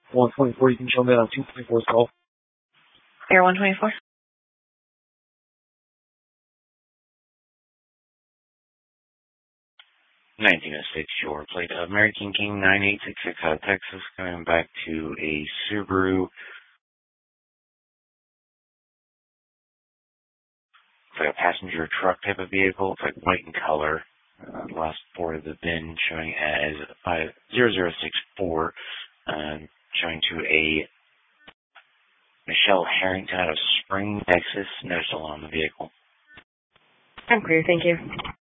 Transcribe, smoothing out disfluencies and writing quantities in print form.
124, you can show me on 224's call. Air 124. 1906 Shore Plate American King 9866 out of Texas, coming back to a Subaru. It's like a passenger truck type of vehicle. It's like white in color. Last four of the VIN showing as 50064, showing to a Michelle Harrington out of Spring, Texas. No still on the vehicle. I'm clear, thank you.